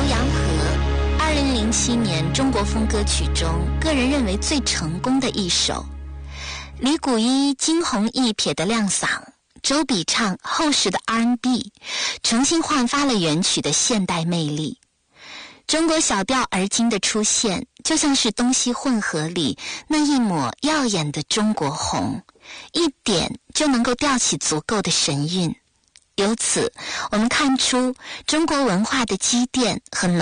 阳河，2007年中国风歌曲中个人认为最成功的一首。李谷一惊鸿一瞥的亮嗓，周笔畅厚实的 R&B， 重新焕发了原曲的现代魅力。中国小调而今的出现，就像是东西混合里那一抹耀眼的中国红，一点就能够吊起足够的神韵。由此，我们看出中国文化的积淀和